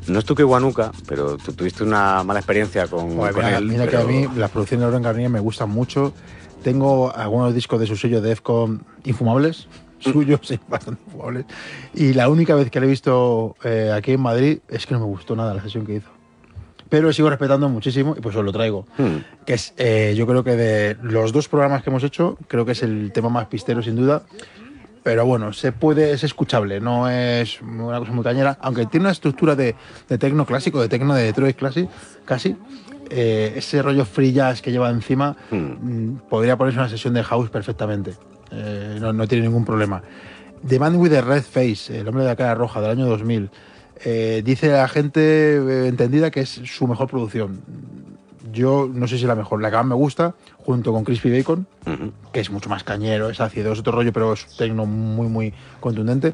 No es Tuca Iwanuka, pero tú tuviste una mala experiencia con él. Mira que a mí las producciones de Laurent Garnier me gustan mucho. Tengo algunos discos de su sello de Defcon infumables, suyos, sí, bastante infumables. Y la única vez que lo he visto aquí en Madrid es que no me gustó nada la sesión que hizo. Pero sigo respetando muchísimo y pues os lo traigo. Que es, yo creo que de los 2 programas que hemos hecho, creo que es el tema más pistero sin duda. Pero bueno, es escuchable, no es una cosa muy cañera, aunque tiene una estructura de tecno clásico, de tecno de Detroit Classic, casi. Ese rollo free jazz que lleva encima podría ponerse una sesión de house perfectamente. No tiene ningún problema. The Man with the Red Face, el hombre de la cara roja, del año 2000. Dice la gente entendida que es su mejor producción. Yo no sé si la mejor, la que más me gusta, junto con Crispy Bacon, que es mucho más cañero, es ácido, es otro rollo, pero es tecno muy, muy contundente.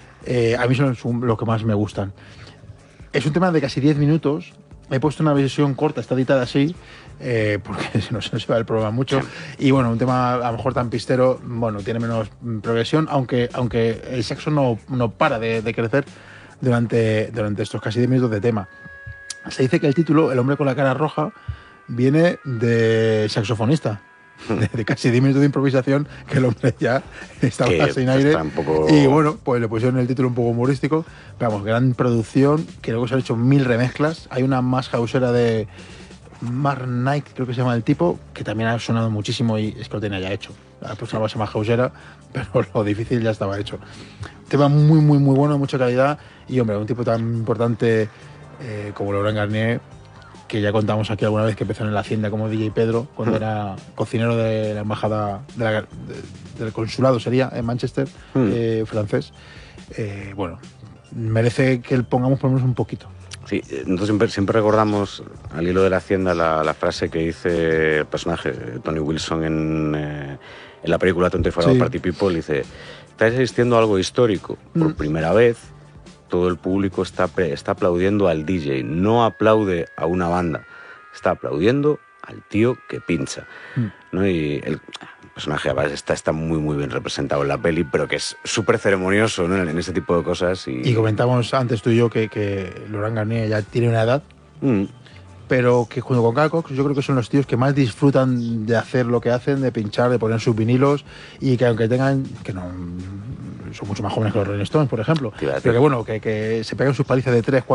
A mí son los que más me gustan. Es un tema de casi 10 minutos. He puesto una versión corta, está editada así, porque no se va el programa mucho. Y bueno, un tema a lo mejor tan pistero, bueno, tiene menos progresión, aunque el saxo no para de crecer durante estos casi 10 minutos de tema. Se dice que el título, El hombre con la cara roja, viene de saxofonista, de casi 10 minutos de improvisación, que el hombre ya estaba sin aire. Y bueno, pues le pusieron el título un poco humorístico. Pero vamos, gran producción, que luego se han hecho 1000 remezclas. Hay una más hausera de Mark Knight, creo que se llama el tipo, que también ha sonado muchísimo y es que lo tenía ya hecho. Ha puesto una base más hausera, pero lo difícil ya estaba hecho. Tema muy, muy, muy bueno, mucha calidad. Y hombre, un tipo tan importante como Laurent Garnier, que ya contamos aquí alguna vez que empezó en la Hacienda como DJ Pedro, cuando era cocinero de la embajada del consulado, sería, en Manchester, francés. Bueno, merece que pongamos por lo menos un poquito. Sí, nosotros siempre recordamos al hilo de la Hacienda la frase que dice el personaje Tony Wilson en la película 24 Hour Party People. Dice: está existiendo algo histórico. Por primera vez todo el público está aplaudiendo al DJ, no aplaude a una banda, está aplaudiendo al tío que pincha, ¿no? Y el personaje está muy, muy bien representado en la peli, pero que es súper ceremonioso, ¿no?, en ese tipo de cosas. Y comentamos antes tú y yo que Laurent Garnier ya tiene una edad, pero que junto con Carl Cox yo creo que son los tíos que más disfrutan de hacer lo que hacen, de pinchar, de poner sus vinilos, y que aunque tengan, que no son mucho más jóvenes que los Rolling Stones, por ejemplo, pero que bueno, que se pegan sus palizas de 3, 4